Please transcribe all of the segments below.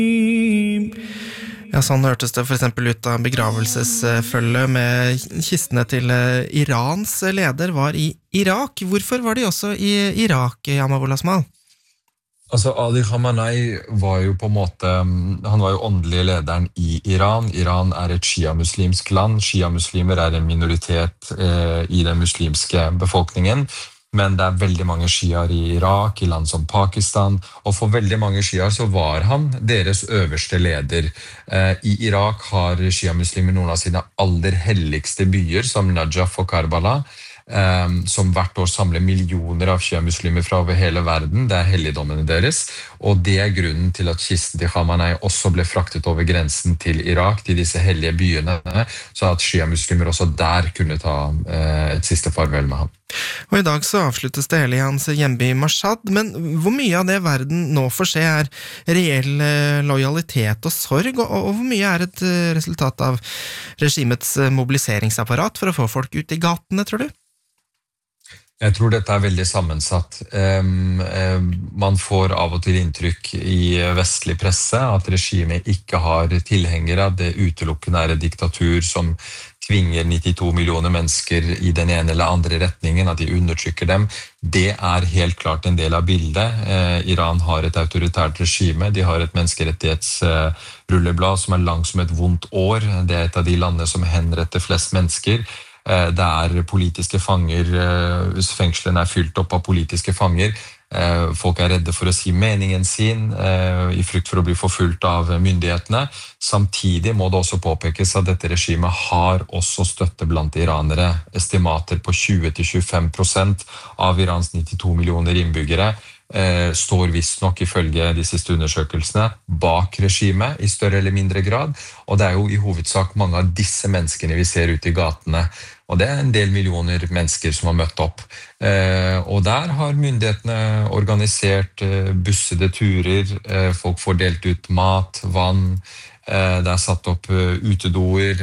Ja, sånn hørtes det for eksempel ut av begravelsesfølge med kistene til Irans leder var i Irak. Hvorfor var de også i Irak, Yamamoul Asmal? Altså, Ali Khamenei var jo på en måte, han var jo åndelige lederen i Iran. Iran er et shia-muslimsk land. Shia-muslimer er en minoritet i den muslimske befolkningen. Men det er veldig mange shiaer i Irak, i land som Pakistan, og for veldig mange shiaer så var han deres øverste leder. I Irak har shia-muslimer noen av sine aller helligste byer, som Najaf og Karbala, som hvert år samler millioner av shia-muslimer fra over hele verden. Det er helligdommene deres, og det er grunnen til at kisten til Khamenei også ble fraktet over grensen til Irak, til disse hellige byene, så at shia-muslimer også der kunne ta et siste farvel med ham. Og i dag så avsluttes det hele i hans hjemby Mashhad, men hvor mye av det verden nå får se er reell lojalitet og sorg, og hvor mye er et resultat av regimets mobiliseringsapparat for å få folk ut i gatene, tror du? Jeg tror dette er veldig sammensatt. Man får av og til inntrykk i vestlig presse at regimet ikke har tilhengere, at det utelukkende er et diktatur som tvinger 92 millioner mennesker i den ene eller andre retningen, at de undertrykker dem. Det er helt klart en del av bildet. Iran har et autoritært regime, de har et menneskerettighetsrulleblad som er langt som et vondt år. Det er et av de landene som henretter flest mennesker. Det er politiske fanger, fengslene er fylt opp av politiske fanger. Folk er redde for å si meningen sin, i frykt for å bli forfulgt av myndighetene. Samtidig må det også påpekes at dette regimet har også støtte blant iranere. Estimater på 20-25% av Irans 92 millioner innbyggere står visstnok ifølge de siste undersøkelsene bak regimet i større eller mindre grad, og det er jo i hovedsak mange av disse menneskene vi ser ute i gatene, og det er en del millioner mennesker som har møtt opp. Og der har myndighetene organisert bussede turer, folk får delt ut mat, vann, det er satt opp utedoer,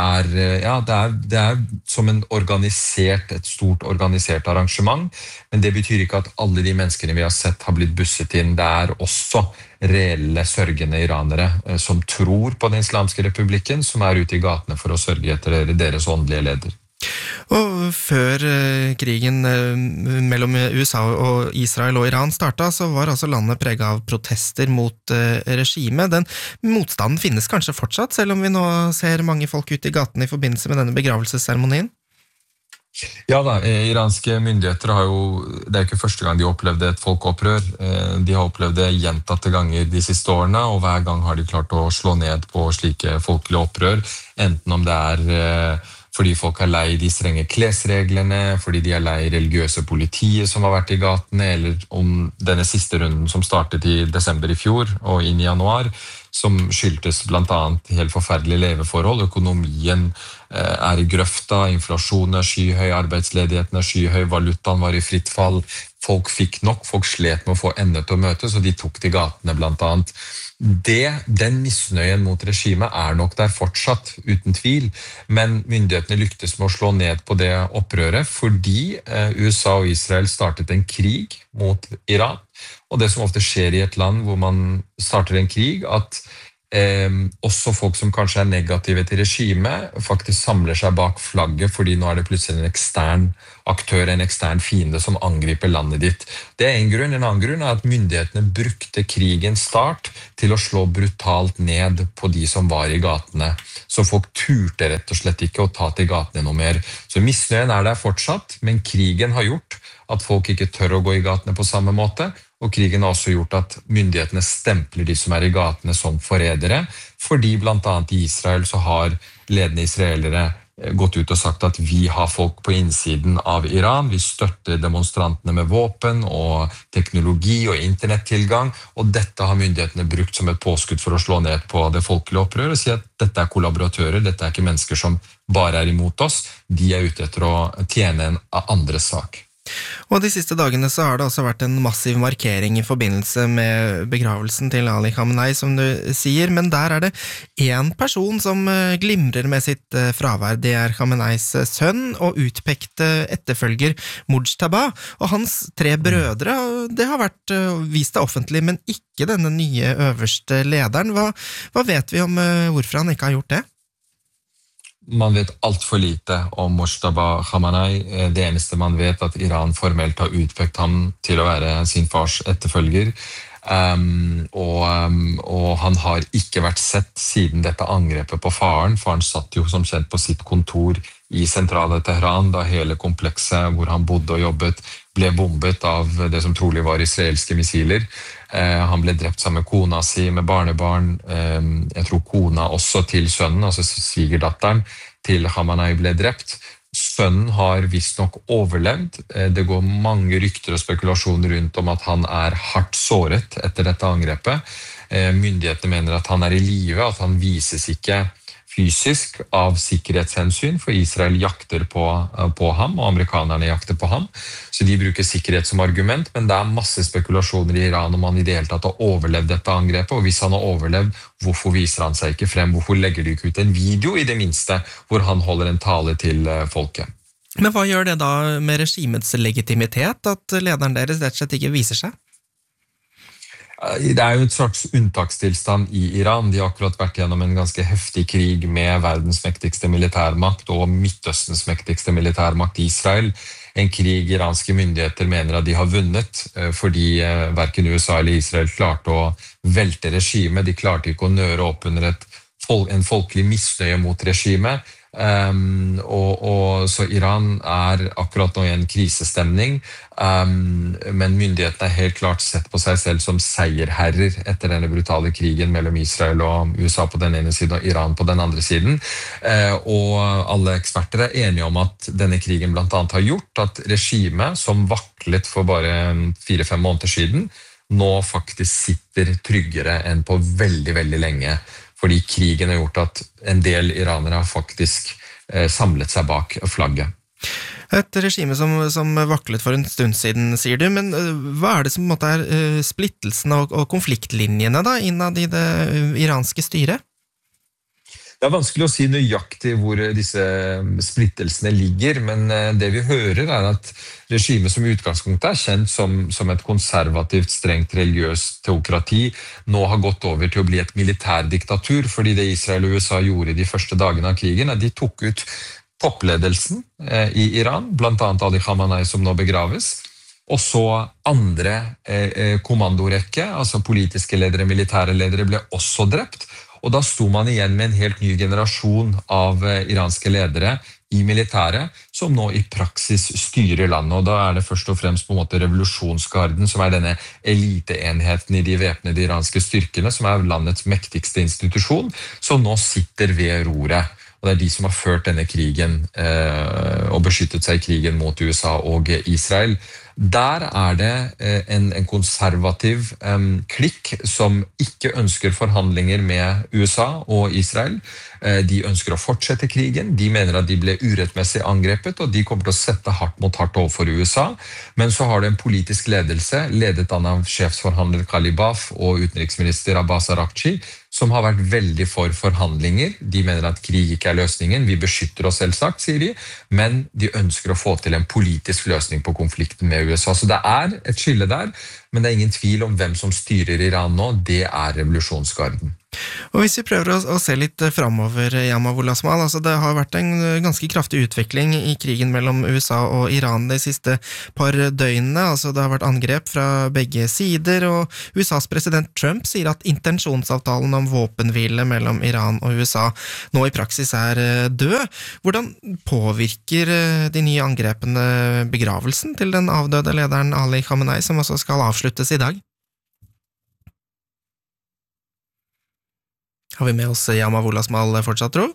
det er som et stort organisert arrangement, men det betyr ikke at alle de menneskene vi har sett har blitt busset inn. Det er også reelle sørgende iranere som tror på den islamske republikken, som er ute i gatene for å sørge etter deres åndelige leder. Og før krigen mellom USA og Israel og Iran startet, så var altså landet preget av protester mot regimet. Den motstanden finnes kanskje fortsatt, selv om vi nå ser mange folk ute i gaten i forbindelse med denne begravelsesseremonien? Ja da, iranske myndigheter det er ikke første gang de opplevde et folkeopprør. De har opplevd det gjentatte ganger de siste årene, og hver gang har de klart å slå ned på slike folkelige opprør, enten om det er fordi folk er lei de strenge klesreglene, fordi de er lei religiøse politiet som har vært i gatene, eller om denne siste runden som startet i desember i fjor og inn i januar, som skyldtes blant annet helt forferdelige leveforhold. Økonomien er i grøfta, inflasjonen er skyhøy, arbeidsledigheten er skyhøy, valutaen var i fritt fall. Folk fikk nok, folk slet med å få endene til å møtes, og de tok til gatene blant annet. Den misnøyen mot regimet er nok der fortsatt, uten tvil, men myndighetene lyktes med å slå ned på det opprøret fordi USA og Israel startet en krig mot Iran. Og det som ofte skjer i et land hvor man starter en krig, at også folk som kanskje er negative til regimet, faktisk samler seg bak flagget, fordi nå er det plutselig en ekstern aktør, en ekstern fiende som angriper landet ditt. Det er en grunn. En annen grunn er at myndighetene brukte krigens start til å slå brutalt ned på de som var i gatene. Så folk turte rett og slett ikke å ta til gatene noe mer. Så misnøyen er der fortsatt, men krigen har gjort at folk ikke tør å gå i gatene på samme måte, og krigen har også gjort at myndighetene stempler de som er i gatene som forrædere, fordi blant annet i Israel så har ledende israelere gått ut og sagt at vi har folk på innsiden av Iran, vi støtter demonstrantene med våpen og teknologi og internettilgang, og dette har myndighetene brukt som et påskudd for å slå ned på det folkelige opprør og si at dette er kollaboratører, dette er ikke mennesker som bare er imot oss, de er ute etter å tjene en andres sak. Og de siste dagene så har det også vært en massiv markering i forbindelse med begravelsen til Ali Khamenei, som du sier, men der er det en person som glimrer med sitt fravær. Det er Khameneis sønn og utpekte etterfølger Mujtaba, og hans tre brødre, det har vært vist det offentlig, men ikke denne nye øverste lederen. Hva vet vi om hvorfor han ikke har gjort det? Man vet alt for lite om Mojtaba Khamenei. Det eneste man vet at Iran formelt har utpekt ham til å være sin fars etterfølger. Og han har ikke vært sett siden dette angrepet på faren. Faren satt jo som kjent på sitt kontor i sentrale Teheran da hele komplekset hvor han bodde og jobbet ble bombet av det som trolig var israelske missiler. Han ble drept sammen med kona si, med barnebarn. Jeg tror kona også til sønnen, altså svigerdatteren til Khamenei ble drept. Sønnen har visst nok overlevd. Det går mange rykter og spekulasjoner rundt om at han er hardt såret etter dette angrepet. Myndighetene mener at han er i live, at han vises ikke fysisk av sikkerhetshensyn, for Israel jakter på ham, og amerikanerne jakter på ham. Så de bruker sikkerhet som argument, men det er masse spekulasjoner i Iran om han i det hele tatt har overlevd dette angrepet, og hvis han har overlevd, hvorfor viser han seg ikke frem? Hvorfor legger de ikke ut en video i det minste, hvor han holder en tale til folket? Men hva gjør det da med regimets legitimitet, at lederen deres rett og slett ikke viser seg? Det er jo et slags unntakstilstand i Iran. De har akkurat vært gjennom en ganske heftig krig med verdens mektigste militærmakt og Midtøstens mektigste militærmakt, Israel. En krig iranske myndigheter mener at de har vunnet, fordi hverken USA eller Israel klarte å velte regimet. De klarte ikke å nøre opp under en folkelig misnøye mot regimet. Så Iran er akkurat nå i en krisestemning, men myndighetene har helt klart sett på seg selv som seierherrer etter denne brutale krigen mellom Israel og USA på den ene siden og Iran på den andre siden. Og alle eksperter er enige om at denne krigen blant annet har gjort at regimet som vaklet for bare 4-5 måneder siden, nå faktisk sitter tryggere enn på veldig, veldig lenge. Fordi krigen har gjort at en del iranere har faktisk samlet seg bak flagget. Et regime som vaklet for en stund siden, sier du, men hva er det som på en måte er splittelsen og konfliktlinjene da, innad i det iranske styret? Det er vanskelig å si nøyaktig hvor disse splittelsene ligger, men det vi hører er at regimet som i utgangspunktet er kjent som et konservativt, strengt religiøst teokrati, nå har gått over til å bli et militærdiktatur, fordi det Israel og USA gjorde de første dagene av krigen, de tok ut toppledelsen i Iran, blant annet Ali Khamenei som nå begraves, og så andre kommandorekke, altså politiske ledere, militære ledere, ble også drept. Og da sto man igjen med en helt ny generasjon av iranske ledere i militæret, som nå i praksis styrer landet. Og da er det først og fremst på en måte revolusjonsgarden, som er denne eliteenheten i de væpnede iranske styrkene, som er landets mektigste institusjon, som nå sitter ved roret. Og det er de som har ført denne krigen og beskyttet seg i krigen mot USA og Israel. Der er det en konservativ klikk som ikke ønsker forhandlinger med USA og Israel. De ønsker å fortsette krigen. De mener at de ble urettmessig angrepet, og de kommer til å sette hardt mot hardt overfor USA. Men så har det en politisk ledelse, ledet av sjefsforhandler Ghalibaf og utenriksminister Abbas Araghchi, som har vært veldig for forhandlinger. De mener at krig ikke er løsningen. Vi beskytter oss selvsagt, sier de, men de ønsker å få til en politisk løsning på konflikten med USA. Så det er et skille der, men det er ingen tvil om hvem som styrer Iran nå. Det er revolusjonsgarden. Og hvis vi prøver å se litt fremover, Yamavullah Asmal, altså det har vært en ganske kraftig utvikling i krigen mellom USA og Iran de siste par døgnene, altså det har vært angrep fra begge sider, og USAs president Trump sier at intensjonsavtalen om våpenhvile mellom Iran og USA nå i praksis er død. Hvordan påvirker de nye angrepene begravelsen til den avdøde lederen Ali Khamenei, som også skal avsluttes i dag? Har vi med oss Yamavullah Asmal fortsatt, tro?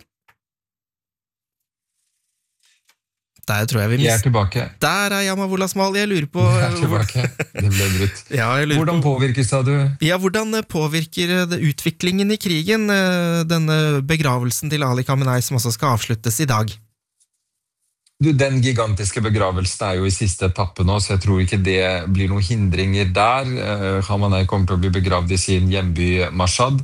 Der tror jeg vi Jeg er tilbake. Der er Yamavullah Asmal, jeg lurer på... Jeg er tilbake, det ble brutt. Ja, hvordan påvirkes da du? Ja, hvordan påvirker utviklingen i krigen, denne begravelsen til Ali Khamenei som også skal avsluttes i dag? Den gigantiske begravelsen jo i siste etappe nå, så jeg tror ikke det blir noen hindringer der. Khamenei kommer til å bli begravd i sin hjemby Mashhad,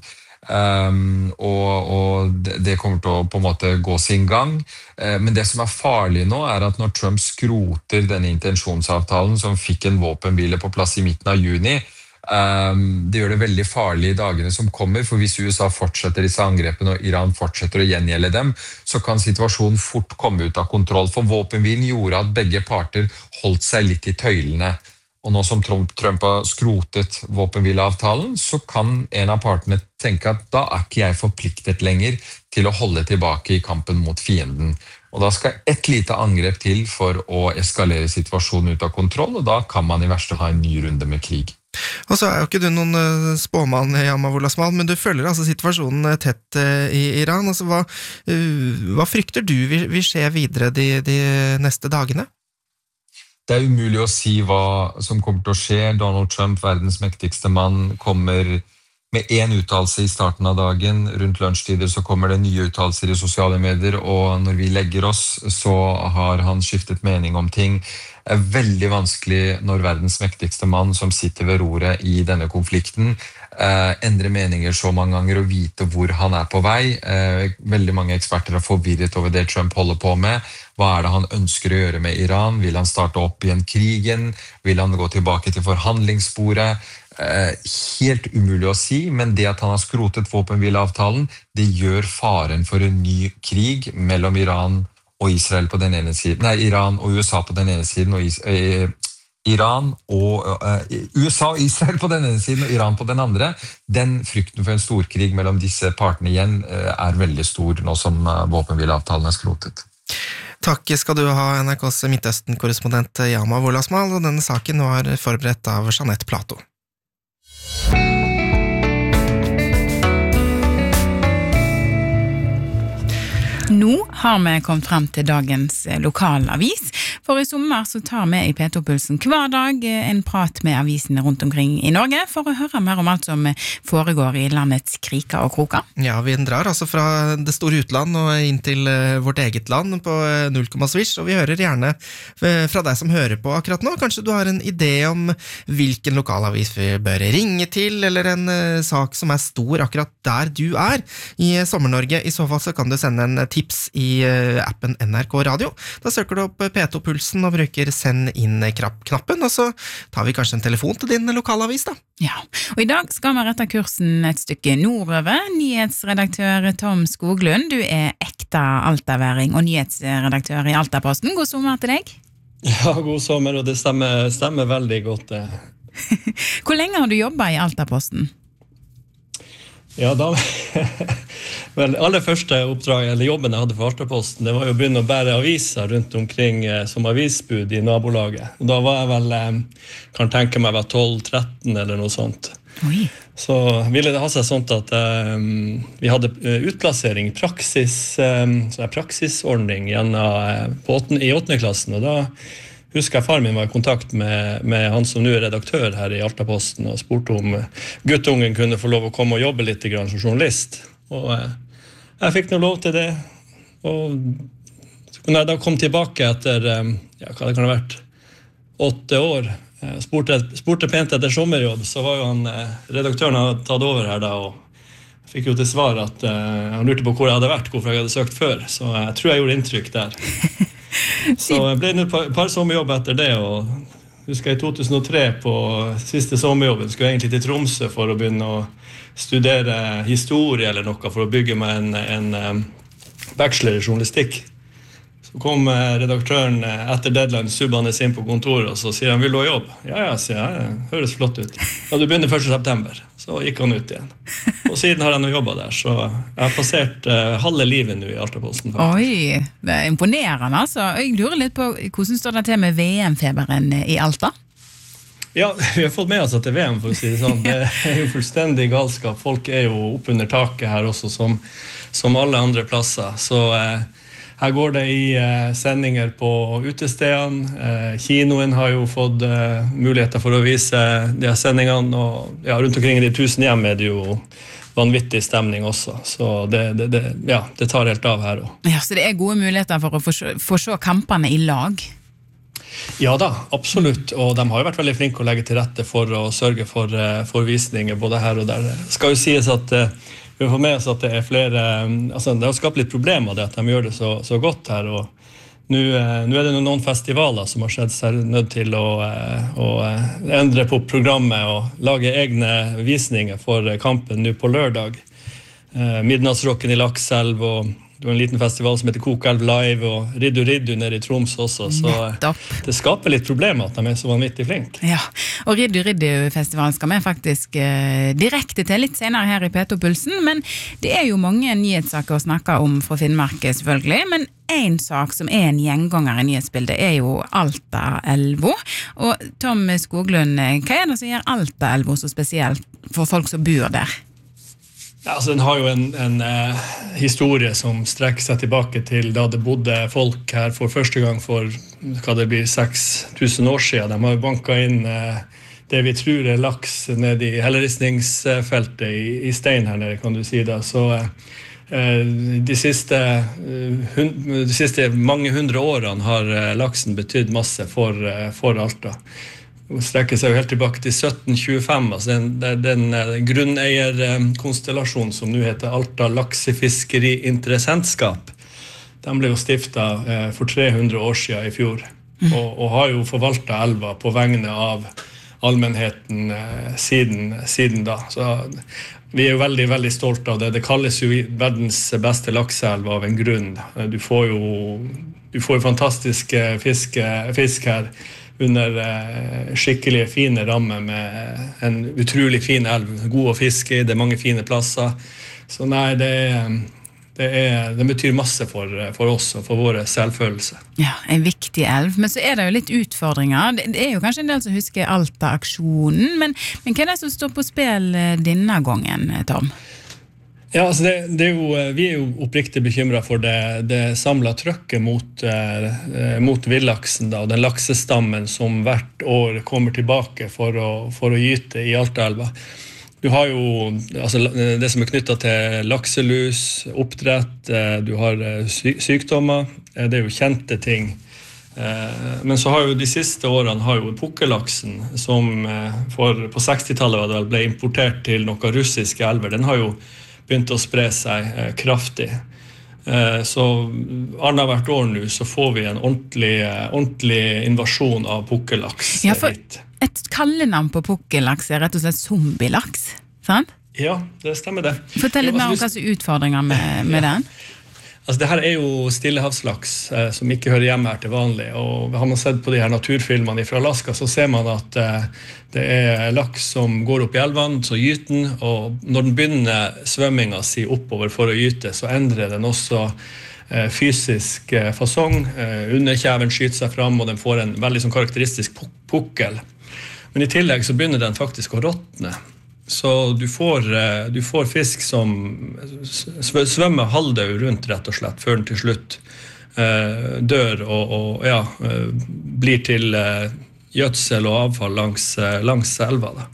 og det kommer til å på en måte gå sin gang. Men det som farlig nå at når Trump skroter denne intensjonsavtalen som fikk en våpenhvile på plass i midten av juni, det gjør det veldig farlig i dagene som kommer, for hvis USA fortsetter disse angrepene og Iran fortsetter å gjengjelde dem, så kan situasjonen fort komme ut av kontroll, for våpenhvilen gjorde at begge parter holdt seg litt i tøylene. Og nå som Trump har skrotet våpenhvileavtalen, så kan en av partene tenke at da ikke jeg forpliktet lenger til å holde tilbake i kampen mot fienden. Og da skal et lite angrep til for å eskalere situasjonen ut av kontroll, og da kan man i verste ha en ny runde med krig. Og så jo ikke du noen spåmann, Yama Wolasmal, men du følger altså situasjonen tett i Iran. Altså, hva frykter du vil skje videre de neste dagene? Det umulig å si hva som kommer til å skje. Donald Trump, verdens mektigste mann, kommer med en uttalelse i starten av dagen. Rundt lunsjtider så kommer det nye uttalelser i sosiale medier, og når vi legger oss, så har han skiftet mening om ting. Det veldig vanskelig når verdens mektigste mann som sitter ved roret i denne konflikten endrer meninger så mange ganger og vite hvor han på vei. Veldig mange eksperter har forvirret over det Trump holder på med. Hva det han ønsker å gjøre med Iran? Vil han starte opp igjen krigen? Vil han gå tilbake til forhandlingsbordet? Helt umulig å si, men det at han har skrotet våpenhvileavtalen, det gjør faren for en ny krig mellom Iran og Israel på den ene siden, Iran og USA på den ene siden, og Iran og USA og Israel på den ene siden og Iran på den andre. Den frykten for en storkrig mellom disse partene igjen veldig stor nå som våpenhvileavtalen skrotet. Takk skal du ha, NRKs Midtøsten-korrespondent Yama Wolasmal, og denne saken var forberedt av Jeanette Plato. Nå har vi kommet frem til dagens lokalavis, for i sommer så tar vi i P2-pulsen hver dag en prat med avisene rundt omkring i Norge for å høre mer om alt som foregår i landets kriker og kroker. Ja, vi drar altså fra det store utland og inn til vårt eget land på 0,swish, og vi hører gjerne fra deg som hører på akkurat nå. Kanskje du har en idé om hvilken lokalavis vi bør ringe til, eller en sak som stor akkurat der du i Sommer-Norge. I så fall så kan du sende en tips i appen NRK Radio. Da søker du opp P2-pulsen og bruker send inn-knappen, og så tar vi kanskje en telefon til din lokalavis da. Ja, og i dag skal vi rette kursen et stykke nordover. Nyhetsredaktør Tom Skoglund, du ekte altaværing og nyhetsredaktør i Altaposten. God sommer til deg. Ja, god sommer, og det stemmer veldig godt. Hvor lenge har du jobbet i Altaposten? Ja, vel, aller første oppdrag, eller jobben jeg hadde for Altaposten, det var jo å begynne å bære aviser rundt omkring som avisbud i nabolaget. Og da var jeg vel, kan tenke meg, 12-13 eller noe sånt. Oi. Så ville det ha seg sånt at vi hadde utplassering, praksisordning i 8. klassen, og da husker jeg far min var i kontakt med han som nå redaktør her i Altaposten og spurte om guttungen kunne få lov å komme og jobbe litt som journalist. Og jeg fikk noe lov til det. Og når jeg da kom tilbake etter, hva det kan ha vært, 8 år, spurte pent etter sommerjobb, så var jo han, redaktøren hadde tatt over her da, og jeg fikk jo til svar at han lurte på hvor jeg hadde vært, hvorfor jeg hadde søkt før, så jeg tror jeg gjorde inntrykk der. Så jeg ble et par sommerjobb etter det, og husker jeg i 2003 på siste sommerjobben skulle jeg egentlig til Tromsø for å begynne å studere historie eller noe for å bygge meg en bachelor i journalistikk. Så kom redaktøren etter deadline subbende inn på kontoret, og så sier han, vil du ha jobb? Ja, sier jeg, høres flott ut. Ja, du begynner 1. september. Så gikk han ut igjen. Og siden har jeg nå jobbet der, så jeg har passert halve livet nå i Altaposten. Oi, det imponerende altså. Jeg lurer litt på, hvordan står det til med VM-feberen i Alta? Ja, vi har fått med oss at det VM, for å si det sånn. Det jo fullstendig galskap. Folk jo opp under taket her også, som alle andre plasser. Så her går det i sendinger på utestedene. Kinoen har jo fått muligheter for å vise de her sendingene, og rundt omkring i de 1000 hjem det jo vanvittig stemning også. Så det tar helt av her også. Ja, så det gode muligheter for å få se kampene i lag? Ja da, absolutt. Og de har jo vært veldig flinke å legge til rette for å sørge for visninger både her og der. Det skal jo sies at vi får med oss at det flere, altså det har skapt litt problemer det at de gjør det så godt her, og nå det noen festivaler som har sett seg nødt til å endre på programmet og lage egne visninger for kampen nå på lørdag. Midnattsrocken i Lakselv, og det var en liten festival som heter Kokelv Live, og Riddu nede i Troms også, så det skaper litt problemer at de så vanvittig flinke. Ja, og Riddu-festivalen skal vi faktisk direkte til litt senere her i P2-pulsen, men det jo mange nyhetssaker å snakke om fra Finnmark selvfølgelig, men en sak som en gjenganger i nyhetsbildet jo Altaelva, og Tom Skoglund, hva det som gjør Altaelva så spesielt for folk som bor der? Ja, altså, den har jo en historie som strekker seg tilbake til da det bodde folk her for første gang for hva det blir 6000 år siden. De har jo banket inn det vi tror laks nede i helleristningsfeltet i stein her nede, kan du si det. Så de siste mange hundre årene har laksen betydd masse for Alta. Det strekker seg jo helt tilbake til 1725, altså den grunneierkonstellasjonen som nå heter Alta Laksefiskeri Interessentskap. Den ble jo stiftet for 300 år siden i fjor, og har jo forvaltet elva på vegne av allmennheten siden da. Så vi jo veldig, veldig stolte av det. Det kalles jo verdens beste lakseelv av en grunn. Du får jo fantastiske fisk her, under skikkelig fine rammer med en utrolig fin elv, god å fiske i, det mange fine plasser. Så nei, det betyr masse for oss og for våre selvfølelse. Ja, en viktig elv, men så det jo litt utfordringer. Det jo kanskje en del som husker Alta-aksjonen, men hva det som står på spill denne gangen, Tom? Ja, altså vi jo oppriktig bekymret for det samlede trykket mot villaksen da, og den laksestammen som hvert år kommer tilbake for å gyte i Altaelva. Du har jo altså, det som knyttet til lakselus, oppdrett, du har sykdommer, det jo kjente ting. Men så har jo de siste årene har jo pukkellaksen, som på 60-tallet ble importert til noen russiske elver, den har jo begynt å spre seg kraftig. Så annethvert år nå så får vi en ordentlig invasjon av pukkellaks. Ja, for et kallenavn på pukkellaks rett og slett zombielaks, sant? Ja, det stemmer det. Fortell litt mer om hva som utfordringer med den. Altså, det her jo stillehavslaks som ikke hører hjemme her til vanlig, og har man sett på de her naturfilmene fra Alaska, så ser man at det laks som går opp i elvene, så gyter den, og når den begynner svømmingen si oppover for å gyte, så endrer den også fysisk fasong. Underkjeven skyter seg fram, og den får en veldig sånn karakteristisk pukkel. Men i tillegg så begynner den faktisk å råtne. Så du får fisk som svømmer halvdød rundt rett og slett, før den til slutt dør og blir til gjødsel og avfall langs elva da.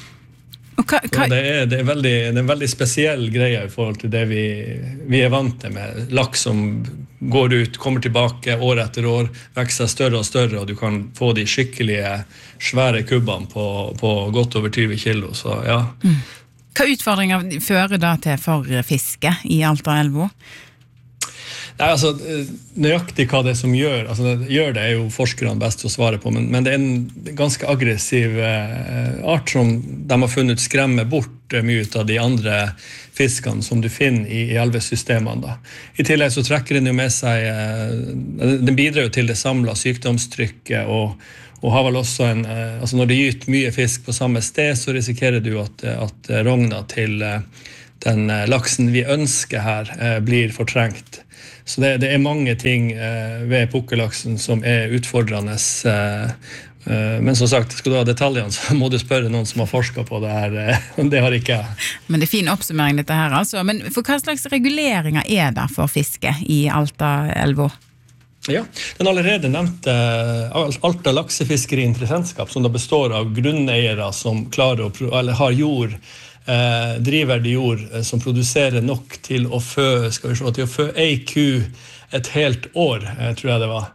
Det en veldig spesiell greie i forhold til det vi vant til med laks som går ut, kommer tilbake år etter år, vekser større og større, og du kan få de skikkelige svære kubbene på godt over 20 kilo, så ja. Hva utfordringer fører da til for fiske i Altaelva? Nei, altså, nøyaktig hva det som gjør, altså det jo forskerne best å svare på, men det en ganske aggressiv art som de har funnet skremme bort mye av de andre fiskene som du finner i elvesystemene da. I tillegg så trekker den jo med seg, den bidrar jo til det samlede sykdomstrykket, og har vel også altså når det gyter mye fisk på samme sted, så risikerer du at rogna til den laksen vi ønsker her blir fortrengt. Så det mange ting ved pukkellaksen som utfordrende, men som sagt, skal du ha detaljene, så må du spørre noen som har forsket på det her, det har ikke jeg. Men det fin oppsummering dette her altså, men for hva slags reguleringer det for fiske i Altaelva? Ja, den allerede nevnte Alta Laksefiskeri Interessentskap, som da består av grunneiere som klarer eller har jord drivverdig jord som produserer nok til å fø ei ku et helt år, tror jeg det var.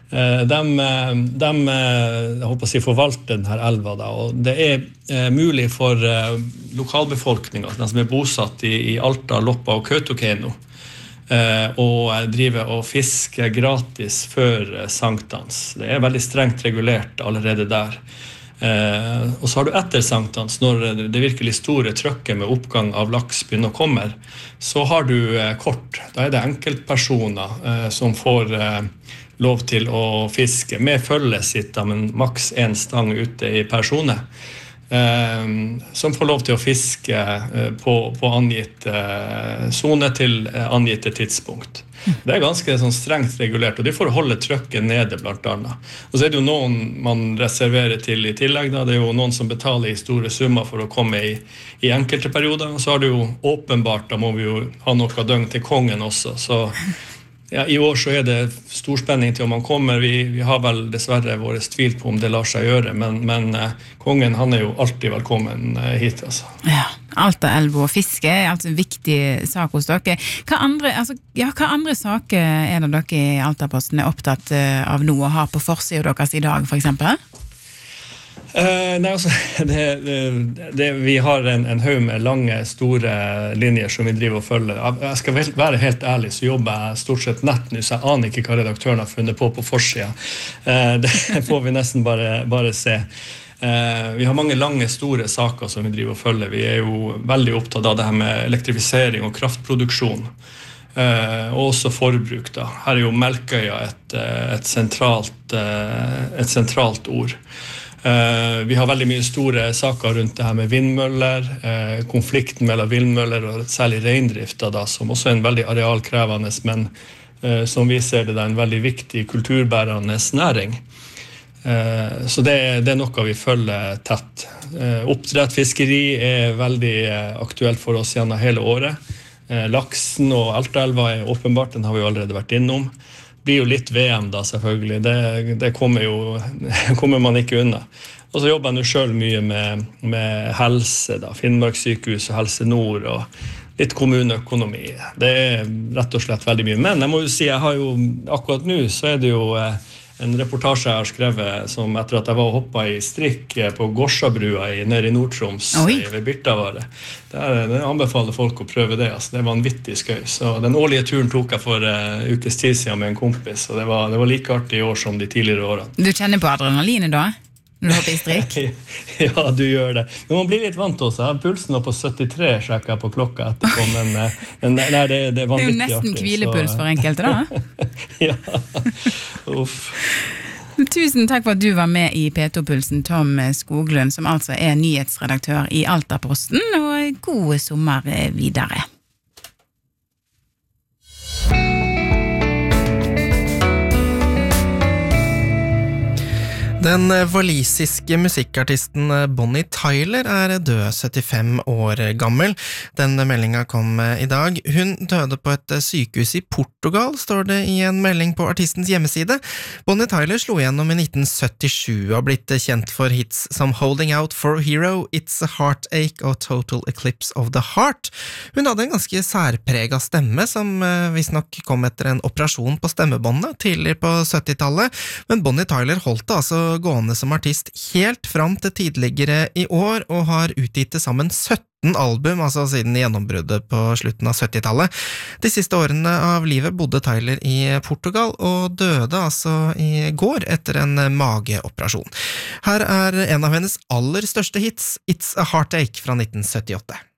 Jeg håper å si forvalter denne elva da, og det mulig for lokalbefolkningen, de som bosatt i Alta, Loppa og Kautokeino, og drive og fiske gratis før sankthans. Det veldig strengt regulert allerede der. Og så har du etter sankthans, når det virkelig store trykket med oppgang av laks begynner å komme, så har du kort. Da det enkeltpersoner som får lov til å fiske med følge sitt, men maks en stang ute i persone, som får lov til å fiske på angitt zone til angitte tidspunkt. Det ganske sånn strengt regulert, og de får holde trykket nede blant annet. Og så det jo noen man reserverer til i tillegg, da. Det jo noen som betaler i store summer for å komme i enkelte perioder, og så har det jo åpenbart, da må vi jo ha noe døgn til kongen også, så ja, i år så det storspenning til om han kommer. Vi har vel dessverre vårt tvil på om det lar seg gjøre, men kongen han jo alltid velkommen hit. Altså. Ja, Alta, elv og fiske altså en viktig sak hos dere. Hva andre saker det dere i Altaposten opptatt av nå å ha på forsiden deres i dag, for eksempel? Nei, altså, vi har en haug med lange, store linjer som vi driver og følger. Jeg skal være helt ærlig, så jobber jeg stort sett nett nå, så jeg aner ikke hva redaktøren har funnet på forsiden. Det får vi nesten bare se. Vi har mange lange, store saker som vi driver og følger. Vi jo veldig opptatt av det her med elektrifisering og kraftproduksjon. Og også forbruk da. Her jo Melkøya et sentralt ord. Vi har veldig mye store saker rundt det her med vindmøller, konflikten mellom vindmøller og særlig reindrifta da, som også en veldig arealkrevende, men som vi ser det en veldig viktig kulturbærende næring. Så det noe vi følger tett. Oppdrett, fiskeri veldig aktuelt for oss gjennom hele året. Laksen og Altaelva åpenbart, den har vi jo allerede vært innom. Blir jo litt VM da, selvfølgelig. Det kommer man ikke unna. Og så jobber jeg nå selv mye med helse, da. Finnmarkssykehus og Helse Nord, og litt kommuneøkonomi. Det rett og slett veldig mye. Men jeg må jo si, jeg har jo, akkurat nå, så det jo en reportasje jeg har skrevet som etter at jeg var og hoppet i strikk på Gårdsabrua nede i Nord-Troms ved Birtavare. Det anbefaler folk å prøve det. Altså. Det var en vittig skøy. Så den årlige turen tok jeg for ukes tid siden med en kompis, og det var like artig i år som de tidligere årene. Du kjenner på adrenalinet da? Når du hopper i strikk? Ja, du gjør det. Men man blir litt vant også. Jeg har pulsen på 73, sjekker jeg på klokka etterpå, men nei, det var jo nesten artig, hvilepuls for enkelte da. Ja, uff. Tusen takk for at du var med i P2-pulsen, Tom Skoglund, som altså nyhetsredaktør i Altaposten, og god sommer videre. Den walisiske musikkartisten Bonnie Tyler død 75 år gammel. Den meldingen kom i dag. Hun døde på et sykehus i Portugal, står det i en melding på artistens hjemmeside. Bonnie Tyler slo igjennom i 1977 og har blitt kjent for hits som Holding Out for a Hero, It's a Heartache og Total Eclipse of the Heart. Hun hadde en ganske særpreget stemme som visstnok kom etter en operasjon på stemmebåndet tidlig på 70-tallet, men Bonnie Tyler holdt det altså gående som artist helt fram til tidligere i år, og har utgitt til sammen 17 album, altså siden gjennombruddet på slutten av 70-tallet. De siste årene av livet bodde Tyler i Portugal, og døde altså i går etter en mageoperasjon. Her en av hennes aller største hits, It's a Heartache fra 1978.